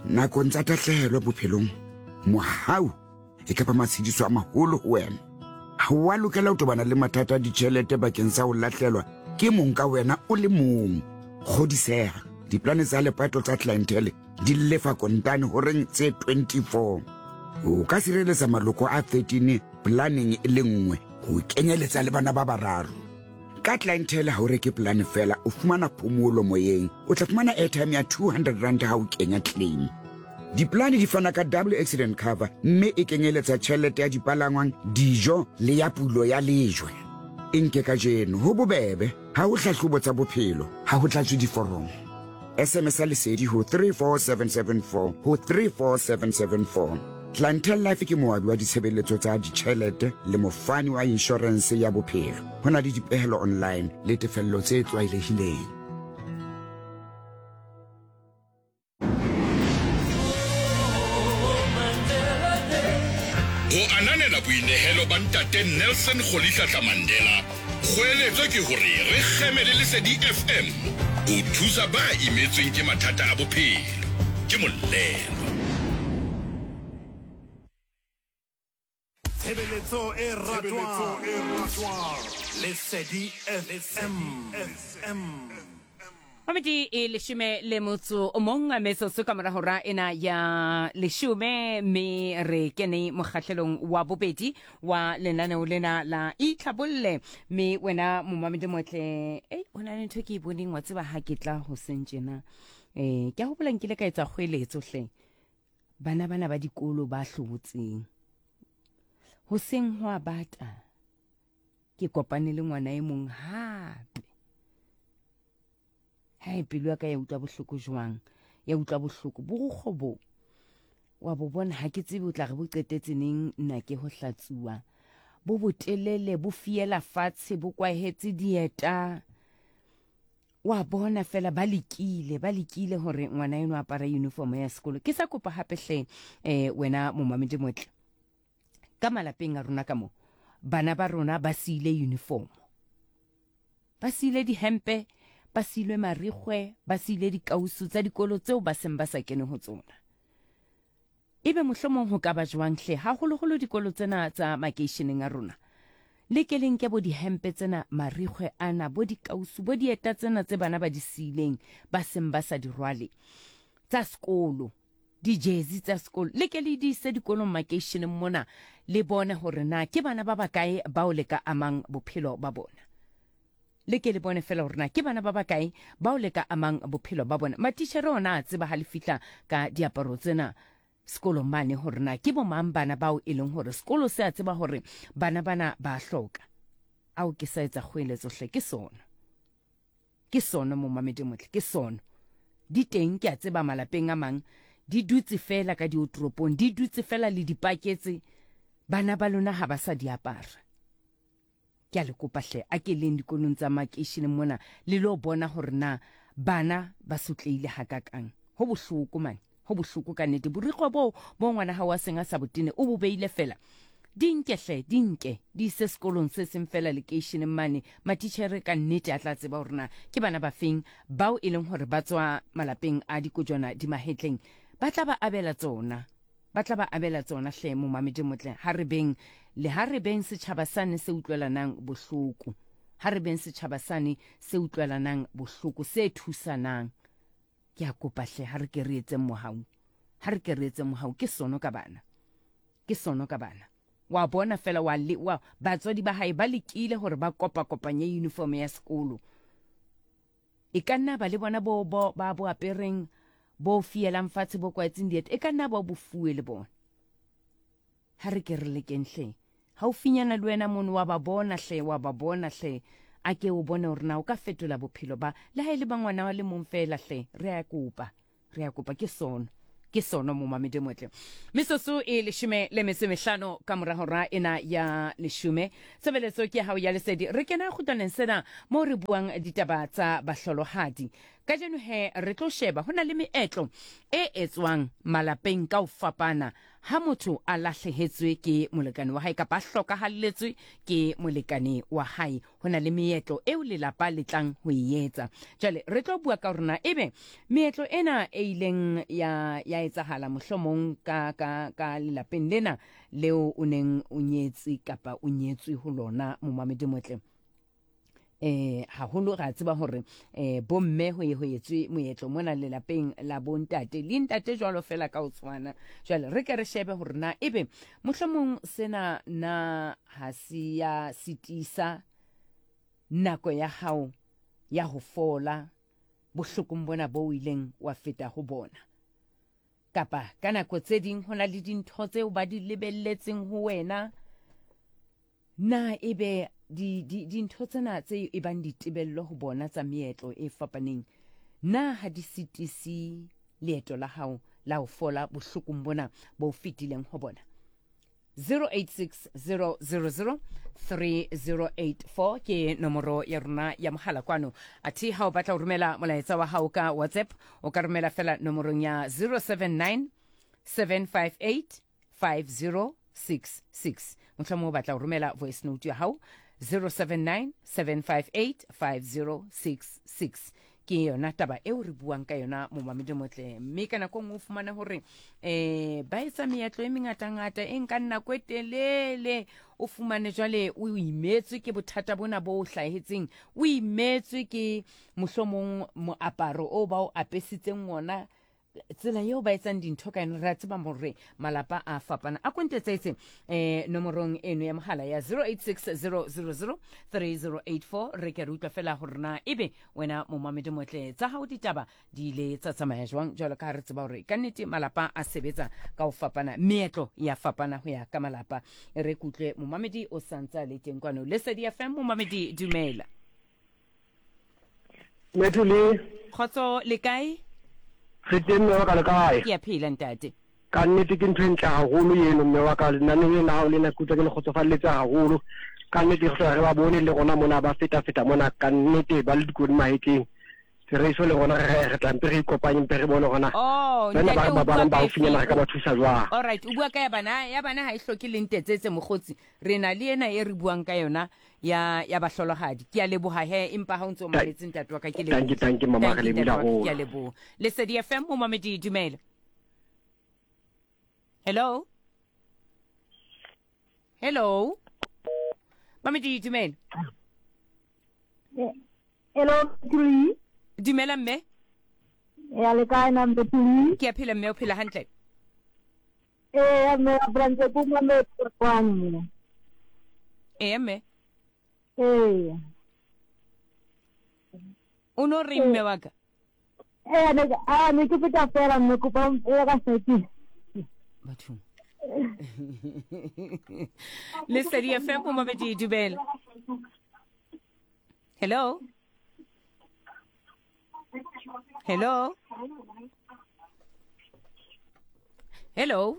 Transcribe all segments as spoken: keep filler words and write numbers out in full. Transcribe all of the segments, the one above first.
nakong tsa tatlhehelo bophelong mohau e ka ba matshediso a maholo ho wena. Ha wa lokela ho tobana le mathata a ditjhelete bakeng sa ho lahlelwa ke mong ka wena o le mong. Kgodiseha, diplane tsa lepato tsa clientele di lefa kontane horeng tse twenty-four. O ka sireletsa maloko a thirteen planning e le nngwe ho kenyeletsa le bana ba bararo. Ka clientele ha o reke plan fela o fumana phomolo moyeng, o tla fumana airtime ya two hundred rand ha o kenya claim. Diplane di fana ka double accident cover mme e kenyeletsa tjhelete ya dipalangwang, dijo le ya pulo ya lejwe. Inke ka jeno ho bobebe ha o hlahlobo tsa bophelo ha ho tlatswe diforomo. S M S lesedi ho three four seven seven four ho three four seven seven four. Clientele Life ke moabi wa ditshebeletso tsa ditjhelete le mofani wa insurance ya bophelo. Ho na le dipehelo online le tefello tse tlwaelehileng. Ho ananela boinehelo ba ntate Nelson Rolihlahla Mandela kgoeletso ke hore re kgemele lesedi F M ho thusa ba imetsweng ke mathata a bophelo ke molelo. Tshebeletso e ratwang lesedi F M. Mamedi e leshume le motso o mong a metso ka mora hora ena ya leshume me re kene mokgahlelong wa bobedi wa lenaneo lena la itlhabolle me wena momamedi motle eh ona le ntho ke boneng wa tseba ha ke tla ho sentjena eh ke a hopola nkile ka etsa kgweletso hle bana bana ba dikolo ba hlobotseng ho seng ho abata ke kopane le ngwana e mong hape. Hai pelo ya ka ya utla bohloko jwang ya utla bohloko bo gobo wa bo bona ha ke tsebe o tla re bo qetetse neng nna ke ho hlatsuwa bo botelele bo fiela fatshe bo kwahetse dieta wa bona fela ba lekile ba lekile hore ngwana eno apara uniform ya sekolo. Ke sa kopa hape hle eh wena momamedi motle ka malapeng a rona ka mo bana ba rona ba sile uniform ba sile di hempe ba silwe marikgwe ba sile dikausu tsa dikolo tseo ba seng ba sa kene ho tsona. Ebe mohlomong ho ka ba jwang hle haholoholo dikolo tsena tsa makeisheneng a rona le ke leng ke bo di hempe tsena marikgwe ana bo dikausu bo dieta tsena tse bana ba di sileng ba seng ba sa di rwale tsa sekolo di jersey tsa sekolo le ke le di se dikolong makeisheneng mona le bone hore na ke bana ba bakae ba o le ka amang bophelo ba bona. Le ke le bone fela hore na ke bana ba bakae ba o le ka amang bophelo ba bona. Matitjhere ona a tseba ha le fihla ka diaparo tsena sekolo mane hore na ke bo mang bana bao e leng hore sekolo se a tseba hore bana bana ba hloka. Ao ke sa etsa kgweletso hle ke sona. Ke sona momamedi motle ke sona. Di teng ke a tseba malapeng a mang di dutse fela ka diotropong di dutse fela le dipaketse bana ba lona ha ba sa diapara. Ke a le kopa hle a ke leng dikolong tsa makeisheneng mona le lo bona hore na bana ba sotleile hakakang. Ho bohloko man ho bohloko ka nnete borikgwe bo bo ngwana ha wa senga sa botene o bo beile fela dinke hle dinke di se sekolong se seng fela lekeisheneng mane matitjhere ka nnete a tla tseba hore na ke bana ba feng bao e leng hore ba tswa malapeng a dikojwana di mahetleng ba tla ba abela tsona ba tla ba abela tsona hle momamedi motle ha re beng le ha re beng setjhaba sane se utlwelanang bohloko ha re beng setjhaba sane se utlwelanang bohloko se thusanang. Ke a kopa hle ha re ke re etse mohau ha re ke re etse mohau ke sono ka bana ke sono ka bana wa bona fela wa le wa batswadi ba hae ba lekile hore ba kopa kopanye uniform ya sekolo e kanna ba le bona bo ba bo apereng bo fielang fatshe bo kwaetseng dieta e kanna ba bo fuwe le bona ha re ke re le kenhle ha o finyana le wena mone wa ba bona hle wa ba bona hle a ke o bone hore na o ka fetola bophelo ba le ha ile ba ngwana wa le mong fela hle re a kopa re a kopa ke sono ke sono momamedi motle mesoso e leshume le metse mehlano ka mora hora ena ya leshume tshebeletso ke hao ya lesedi re kena kgutlaneng sena mo re buang ditaba tsa bahlolohadi ka jeno he re tlo sheba hona le meetlo e etswang malapeng ka o fapana ha motho a lahlehetswe ke molekane wa hae kapa hlokahalletswe ke molekane wa hae hona le meetlo eo lelapa le tlang ho etsa jale re tlo bua ka rona ebe meetlo ena e ileng ya ya etsahala mohlomong ka ka ka lelapeng lena leo o neng o nyetse kapa o nyetswe ho lona momamedi motle eh haholo ra tseba hore eh bomme ho ho etswe moetlo mona le lapeng la bontate le ntate jwalo fela ka o tswana jwale re ke re shebe hore na ebe mohlomong sena na hasiya sitisa nako ya hao ya ho fola bohlokong bona bo ileng wa feta ho bona kapa kana ko tse ding hona le dintho tse o ba di lebelletseng ho wena na ebe di di dintho tsena tse e bang ditebello ho bona tsa meetlo e fapaneng na ha di sitisi leeto la hao la ho fola bohlokong bona bo fitileng ho bona zero eight six zero zero zero three zero eight four ke nomoro ya rona ya mohala kwano athi ha o batla ho romela molaetsa wa hao ka WhatsApp o ka romela fela nomorong ya zero seven nine seven five eight five zero six six motlamo o batla ho romela voice note ya hao zero seven nine seven five eight five zero six six ke yona taba eo re buang ka yona momamedi motle mme kana ko ngo fumana hore eh ba etsa meetlo e mengata ngata e nka nna kwetelele o fumane jwale o imetswe ke bothata bona bo hlahetseng o imetswe ke mohlomong moaparo o ba o apesitseng ona tsela yeo ba etsang dintho ka ena ra tseba more malapa a fapana a kontetsetse eh nomorong eno ya mohala ya zero eight six zero zero zero three zero eight four re ke rutwa fela horna ebe wena momamedi motle tsa hao ditaba di ile tsa tsamaya jwang jwalo ka re tseba hore ka nnete malapa a sebetsa ka o fapana meetlo ya fapana ho ya ka malapa re kutle momamedi o santsa le teng kwano Lesedi F M momamedi dumela Metuli khotso le kae re teng wa ka le kae ke a phela ntate ka nnete ke ntho e ntle haholo eno mme wa ka lenaneng lena hao le na kutla ke le kgotsofalletse haholo ka nnete re ba bone le rona mona ba feta feta mona ka nnete ba le dikodi maheteng re iso le rona re re tlampe re ikopanye mpe re bone rona oh nna ba ba ba ba finyana re ka ba thusa jwang all right o bua ka ya bana ya bana ha e hloke le ntetsetse mogotsi re na le ena e re buang ka yona ya ya bahlolohadi ke a leboha he empa ha o ntse o mametse ntate wa ka ke le thank you thank you mama re le bila go ke a leboha Lesedi F M momamedi dumela hello hello mamedi dumela hello three dumela mme ya le kae na mpetuli ke a phela mme o phela hantle eh me abranze ku mo me kwani eh mme eh uno re mme wa ka eh ne a ne ke pita fela me ku pa e ka seti batho Lesedi F M momamedi dumela hello hello hello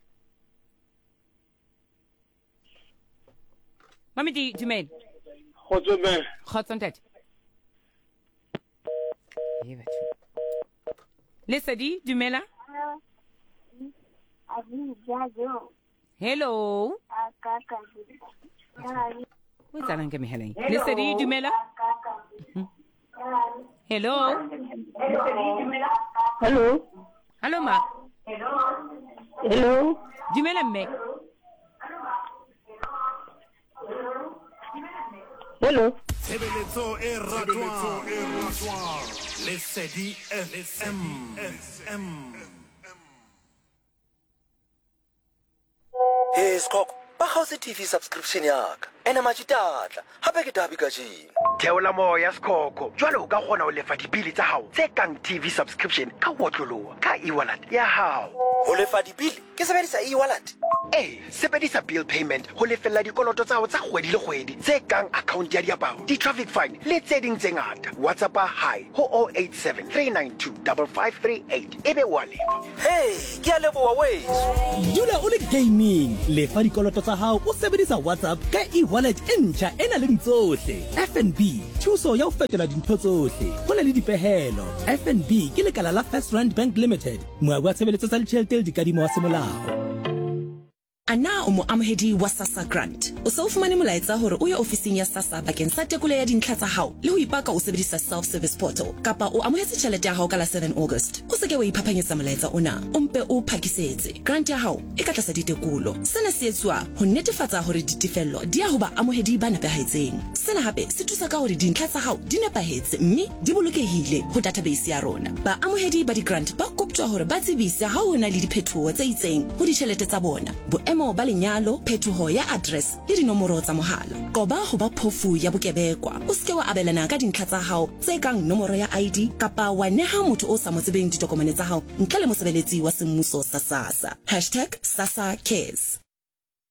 mamedi dumela khotso me khotso ntate e batho Lesedi dumela hello o tsalang ka mehala Lesedi dumela hello hello hello ma hello dumela mme hello Tshebeletso e ratwang Lesedi F M. Hey Skok, ba gauze T V subscription yaka ena matšitatla gape ke tabi ka jeno theola moya Skoko jwale o ka kgona ho lefa dibili tsa hao tse kang T V subscription ka wotloloha ka e-wallet ya hao go lefa dibili ke sebedisa e-wallet. Ee, sebedisa bill payment ho lefella dikoloto tsa hao tsa kgwedi le kgwedi tse kang account ya diaparo, di-traffic fine le tse ding tse ngata. WhatsAppa hi ho oh eight seven three nine two five five three eight ebe wa lefa. Hey, ke a leboha weso. Dula o le gaming, lefa dikoloto tsa hao o sebedisa WhatsApp ka e-wallet e ntjha ena le tsohle. F N B, thuso ya ho fetola dintho tsohle. Ho na le dipehelo. F N B ke lekala la First Rand Bank Limited. Moabi wa tshebeletso tsa ditjhelete le dikadimo wa semolao. Ana o mo amohedi wa SASSA grant. O se o fumane molaetsa hore o ye ofising ya SASSA bakeng sa tekolo ya dintlha tsa hao le ho ipaka o sebedisa self service portal kapa o amohetse tjhelete ya hao ka la seven August. O se ke wa iphapanyetsa molaetsa ona, o mpe o phakisetse. Grant ya hao e ka tlasa ditekolo. Sena se etswa ho netefatsa hore ditefello di ya ho ba amohedi ba nepahetseng. Sena hape se thusa ka hore dintlha tsa hao di nepahetse mme di bolokehile ho database ya rona. Ba amohedi ba di grant ba koptwa hore ba tsebise ha ho na le diphethoho tse itseng ho ditjhelete tsa bona. Boemo ba lenyalo, phethoho ya address le dinomoro tsa mohala. Qoba ho ba phofu ya bokebekwa. O se ke wa abelana ka dintlha tsa hao tse kang nomoro ya I D kapa wa neha motho o sa mo tsebeng ditokomane tsa hao ntle le mosebeletsi wa semmuso sa SASSA. hashtag SASSA Cares.